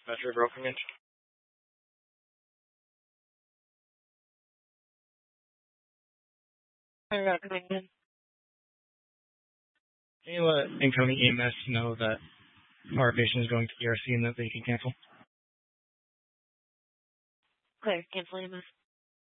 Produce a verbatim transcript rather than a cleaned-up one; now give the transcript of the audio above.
Battery broken it. I recommend it. Can you let incoming E M S know that our patient is going to E R C and that they can cancel? Clear, cancel E M S.